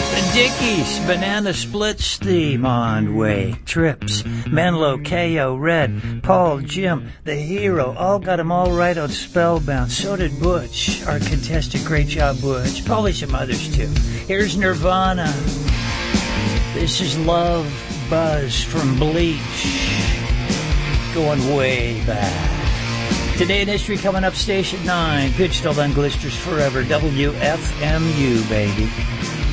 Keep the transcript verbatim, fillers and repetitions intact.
The Dickies, Banana Splits theme on way. Trips, Menlo, K O, Red, Paul, Jim, The Hero, all got 'em all right on Spellbound. So did Butch, our contestant. Great job, Butch. Probably some others, too. Here's Nirvana. This is Love Buzz from Bleach. Going way back. Today in history coming up, Station nine. Pitch still on Glisters Forever. W F M U, baby.